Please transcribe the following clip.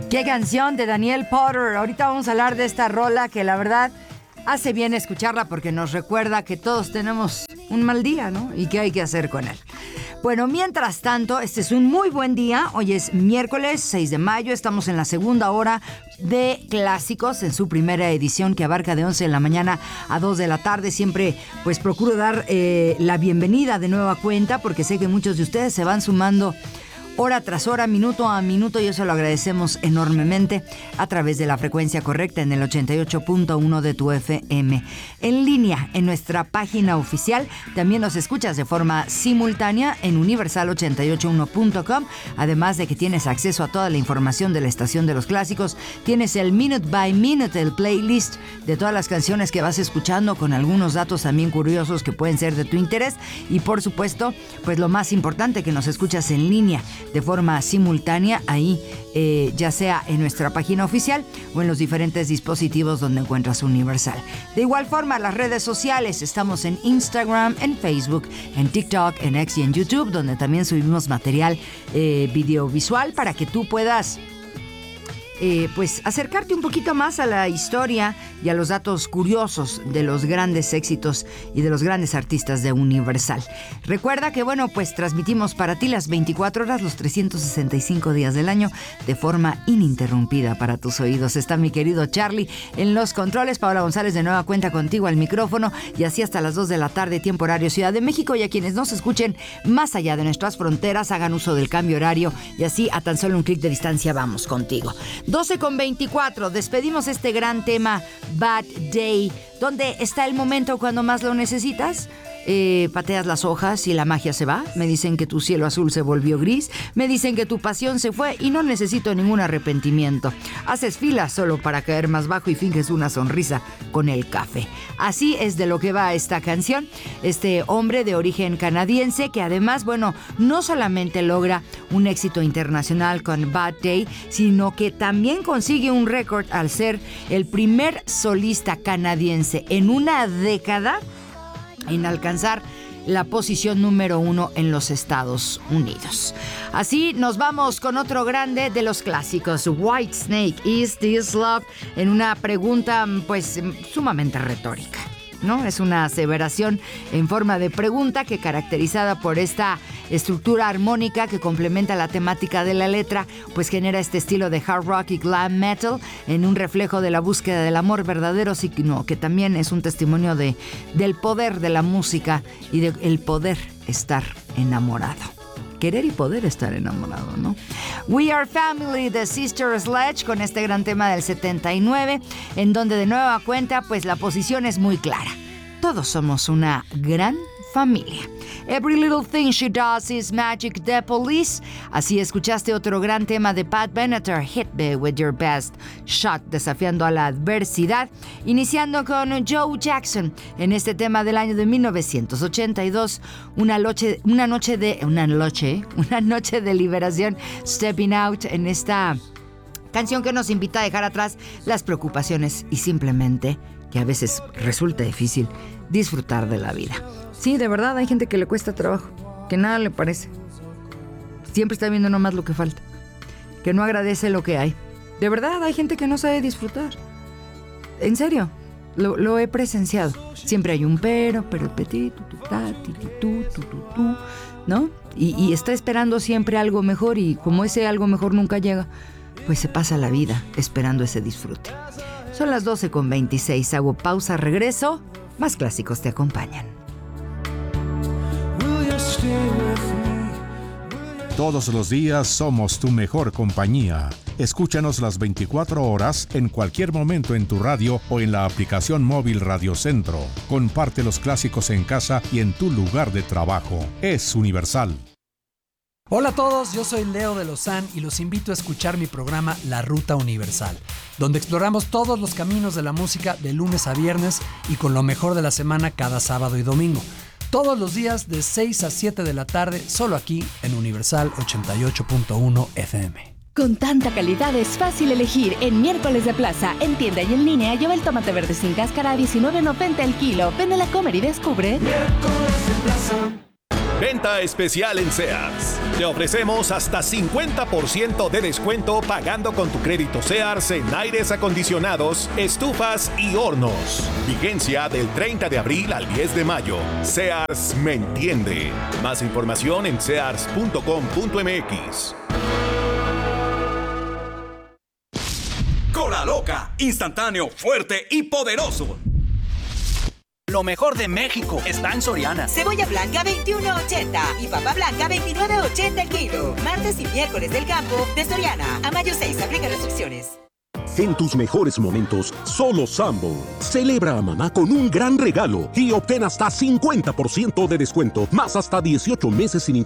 Qué canción de Daniel Potter. Ahorita vamos a hablar de esta rola que la verdad hace bien escucharla porque nos recuerda que todos tenemos un mal día, ¿no? Y qué hay que hacer con él. Bueno, mientras tanto, este es un muy buen día. Hoy es miércoles 6 de mayo. Estamos en la segunda hora de Clásicos en su primera edición que abarca de 11 de la mañana a 2 de la tarde. Siempre pues procuro dar la bienvenida de nueva cuenta porque sé que muchos de ustedes se van sumando hora tras hora, minuto a minuto, y eso lo agradecemos enormemente a través de la frecuencia correcta en el 88.1 de tu FM. En línea, en nuestra página oficial, también nos escuchas de forma simultánea en universal881.com, además de que tienes acceso a toda la información de la estación de los clásicos. Tienes el Minute by Minute, el playlist de todas las canciones que vas escuchando, con algunos datos también curiosos que pueden ser de tu interés, y por supuesto, pues lo más importante, que nos escuchas en línea de forma simultánea ahí, ya sea en nuestra página oficial o en los diferentes dispositivos donde encuentras Universal. De igual forma, las redes sociales, estamos en Instagram, en Facebook, en TikTok, en X y en YouTube, donde también subimos material videovisual para que tú puedas pues acercarte un poquito más a la historia y a los datos curiosos de los grandes éxitos y de los grandes artistas de Universal. Recuerda que, bueno, pues transmitimos para ti las 24 horas, los 365 días del año, de forma ininterrumpida para tus oídos. Está mi querido Charlie en los controles, Paola González de nueva cuenta contigo al micrófono, y así hasta las 2 de la tarde, tiempo horario Ciudad de México. Y a quienes nos escuchen más allá de nuestras fronteras, hagan uso del cambio horario, y así a tan solo un clic de distancia vamos contigo. 12:24, despedimos este gran tema Bad Day. ¿Dónde está el momento cuando más lo necesitas? Pateas las hojas y la magia se va. Me dicen que tu cielo azul se volvió gris. Me dicen que tu pasión se fue y no necesito ningún arrepentimiento. Haces fila solo para caer más bajo y finges una sonrisa con el café. Así es de lo que va esta canción. Este hombre de origen canadiense que además, bueno, no solamente logra un éxito internacional con Bad Day, sino que también consigue un récord al ser el primer solista canadiense en una década en alcanzar la posición número 1 en los Estados Unidos. Así nos vamos con otro grande de los clásicos, Whitesnake, Is This Love, en una pregunta pues sumamente retórica, ¿no? Es una aseveración en forma de pregunta que, caracterizada por esta estructura armónica que complementa la temática de la letra, pues genera este estilo de hard rock y glam metal en un reflejo de la búsqueda del amor verdadero, sino que también es un testimonio del poder de la música y del poder estar enamorado. Querer y poder estar enamorado, ¿no? We Are Family de Sister Sledge, con este gran tema del 79, en donde de nueva cuenta, pues la posición es muy clara. Todos somos una gran familia. Every Little Thing She Does Is Magic de Police. Así escuchaste otro gran tema de Pat Benatar, Hit Me With Your Best Shot, desafiando a la adversidad, iniciando con Joe Jackson en este tema del año de 1982, una noche de liberación, Stepping Out, en esta canción que nos invita a dejar atrás las preocupaciones y simplemente, que a veces resulta difícil, disfrutar de la vida. Sí, de verdad, hay gente que le cuesta trabajo, que nada le parece. Siempre está viendo nomás lo que falta, que no agradece lo que hay. De verdad, hay gente que no sabe disfrutar. En serio, lo he presenciado. Siempre hay un pero el petit, ¿no? Y está esperando siempre algo mejor, y como ese algo mejor nunca llega, pues se pasa la vida esperando ese disfrute. Son las 12:26, hago pausa, regreso, más clásicos te acompañan. Todos los días somos tu mejor compañía. Escúchanos las 24 horas en cualquier momento en tu radio o en la aplicación móvil Radio Centro. Comparte los clásicos en casa y en tu lugar de trabajo. Es Universal. Hola a todos, yo soy Leo de Lozán y los invito a escuchar mi programa La Ruta Universal, donde exploramos todos los caminos de la música de lunes a viernes y con lo mejor de la semana cada sábado y domingo. Todos los días de 6 a 7 de la tarde, solo aquí en Universal 88.1 FM. Con tanta calidad es fácil elegir. En Miércoles de Plaza, en tienda y en línea, lleva el tomate verde sin cáscara a $19.90 el kilo. Ven a la Comer y descubre. Miércoles de Plaza. Venta especial en Sears. Te ofrecemos hasta 50% de descuento pagando con tu crédito Sears en aires acondicionados, estufas y hornos. Vigencia del 30 de abril al 10 de mayo. Sears me entiende. Más información en sears.com.mx. Cola Loca, instantáneo, fuerte y poderoso. Lo mejor de México está en Soriana. Cebolla blanca 21.80 y papa blanca 29.80 el kilo. Martes y miércoles del campo de Soriana. A mayo 6 aplica restricciones. En tus mejores momentos, solo Sambo. Celebra a mamá con un gran regalo y obtén hasta 50% de descuento, más hasta 18 meses sin interés.